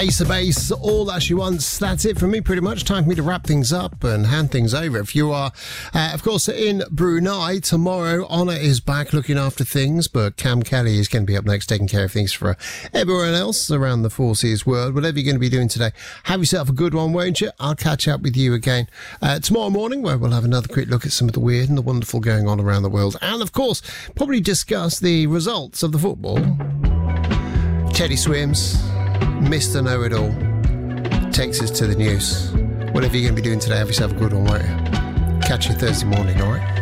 Ace of Base, All That She Wants. That's it from me, pretty much. Time for me to wrap things up and hand things over. If you are, of course, in Brunei tomorrow, Honor is back looking after things, but Cam Kelly is going to be up next taking care of things for everyone else around the Four Seas world. Whatever you're going to be doing today, have yourself a good one, won't you? I'll catch up with you again tomorrow morning, where we'll have another quick look at some of the weird and the wonderful going on around the world. And, of course, probably discuss the results of the football. Teddy Swims, Mr. Know-It-All, takes us to the news. Whatever you're going to be doing today, have yourself a good one, won't you? Catch you Thursday morning, all right?